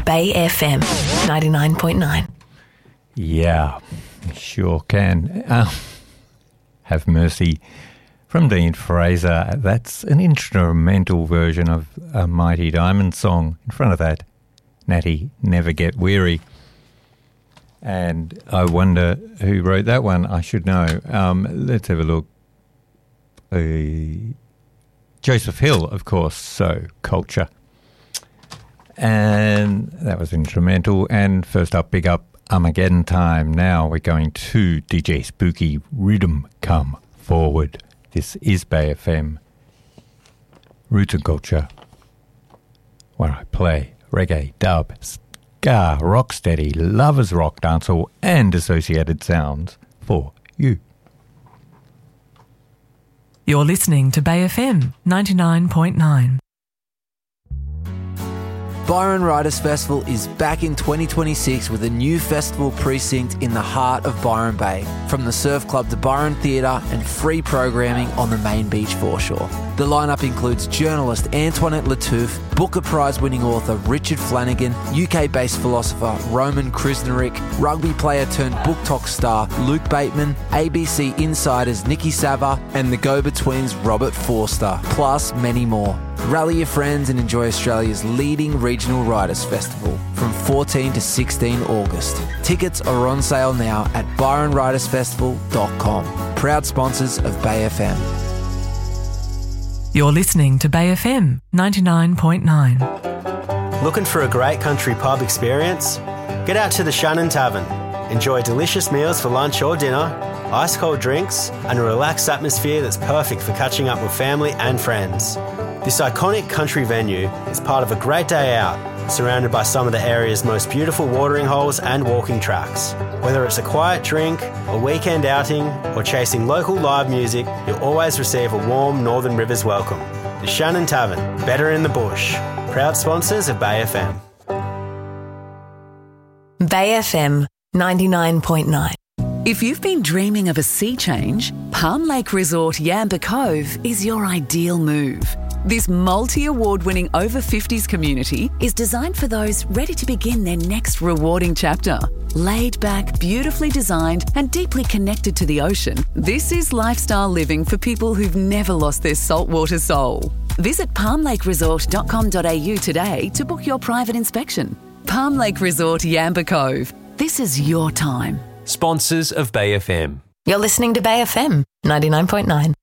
Bay FM 99.9. Yeah, sure can. Have Mercy from Dean Fraser. That's an instrumental version of a Mighty Diamond song. In front of that, Natty, Never Get Weary. And I wonder who wrote that one. I should know. Let's have a look. Joseph Hill, of course, so Culture. And that was instrumental. And first up, big up Armageddon Time. Now we're going to DJ Spooky Rhythm Come Forward. This is Bay FM, Roots and Culture, where I play reggae, dub, ska, rocksteady, lovers rock, dancehall and associated sounds for you. You're listening to Bay FM 99.9. Byron Writers Festival is back in 2026 with a new festival precinct in the heart of Byron Bay, from the Surf Club to Byron Theatre and free programming on the main beach foreshore. The lineup includes journalist Antoinette Lattouf, Booker Prize-winning author Richard Flanagan, UK-based philosopher Roman Krznaric, rugby player turned book talk star Luke Bateman, ABC Insiders Nikki Sava, and the Go-Betweens Robert Forster, plus many more. Rally your friends and enjoy Australia's leading regional writers festival from 14 to 16 August. Tickets are on sale now at byronwritersfestival.com. Proud sponsors of Bay FM. You're listening to Bay FM 99.9. Looking for a great country pub experience? Get out to the Shannon Tavern. Enjoy delicious meals for lunch or dinner, ice-cold drinks, and a relaxed atmosphere that's perfect for catching up with family and friends. This iconic country venue is part of a great day out, surrounded by some of the area's most beautiful watering holes and walking tracks. Whether it's a quiet drink, a weekend outing, or chasing local live music, you'll always receive a warm Northern Rivers welcome. The Shannon Tavern, better in the bush. Proud sponsors of Bay FM. Bay FM 99.9. If you've been dreaming of a sea change, Palm Lake Resort Yamba Cove is your ideal move. This multi-award-winning over-50s community is designed for those ready to begin their next rewarding chapter. Laid back, beautifully designed and deeply connected to the ocean, this is lifestyle living for people who've never lost their saltwater soul. Visit palmlakeresort.com.au today to book your private inspection. Palm Lake Resort Yamba Cove. This is your time. Sponsors of Bay FM. You're listening to Bay FM 99.9.